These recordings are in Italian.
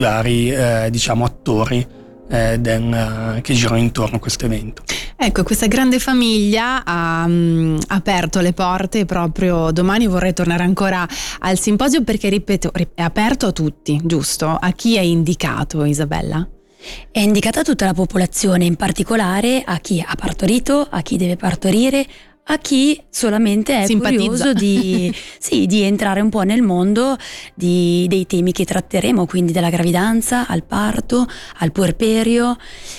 vari diciamo attori che girano intorno a questo evento. Ecco, questa grande famiglia ha aperto le porte proprio domani. Vorrei tornare ancora al simposio perché, ripeto, è aperto a tutti, giusto? A chi è indicato, Isabella? È indicata a tutta la popolazione, in particolare a chi ha partorito, a chi deve partorire, a chi solamente è curioso di entrare un po' nel mondo dei temi che tratteremo, quindi dalla gravidanza al parto, al puerperio,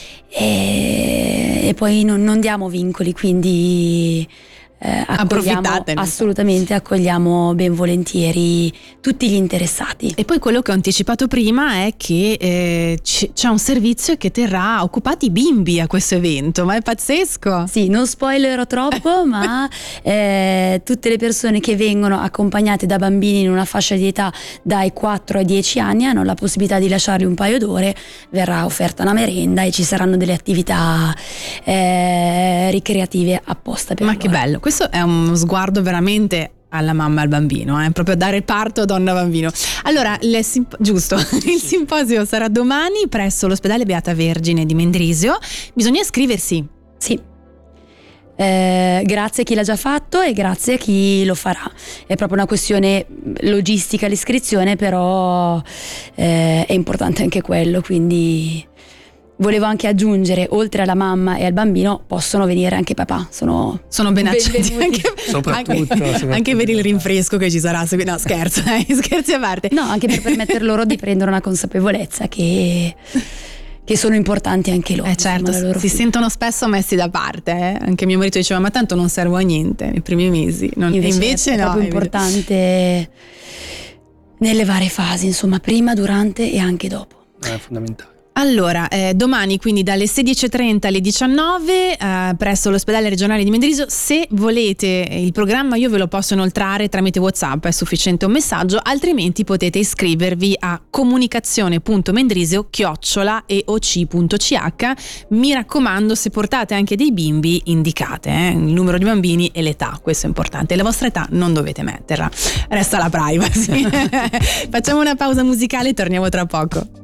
e poi non diamo vincoli, quindi approfittate. Assolutamente, accogliamo ben volentieri tutti gli interessati. E poi quello che ho anticipato prima è che c'è un servizio che terrà occupati i bimbi a questo evento, ma è pazzesco. Sì, non spoilerò troppo, ma tutte le persone che vengono accompagnate da bambini in una fascia di età dai 4 ai 10 anni hanno la possibilità di lasciarli un paio d'ore, verrà offerta una merenda e ci saranno delle attività ricreative apposta per loro. Ma che bello, questo è uno sguardo veramente alla mamma e al bambino, proprio dare parto donna-bambino. Allora, giusto, il simposio sarà domani presso l'ospedale Beata Vergine di Mendrisio. Bisogna iscriversi. Sì. Grazie a chi l'ha già fatto e grazie a chi lo farà. È proprio una questione logistica l'iscrizione, però è importante anche quello, quindi volevo anche aggiungere, oltre alla mamma e al bambino possono venire anche papà, sono ben accetti anche per il rinfresco che ci sarà. No, scherzo, scherzi a parte. No, anche per permettere loro di prendere una consapevolezza che sono importanti anche loro. Certo, si sentono spesso messi da parte. Anche mio marito diceva: ma tanto non servo a niente nei primi mesi. Invece è no, proprio importante nelle varie fasi, insomma, prima, durante e anche dopo. È fondamentale. Allora, domani quindi dalle 16:30 alle 19 presso l'ospedale regionale di Mendrisio. Se volete il programma io ve lo posso inoltrare tramite WhatsApp, è sufficiente un messaggio, altrimenti potete iscrivervi a comunicazione.mendrisio@eoc.ch. Mi raccomando, se portate anche dei bimbi indicate il numero di bambini e l'età, questo è importante. La vostra età non dovete metterla, resta la privacy. Facciamo una pausa musicale e torniamo tra poco.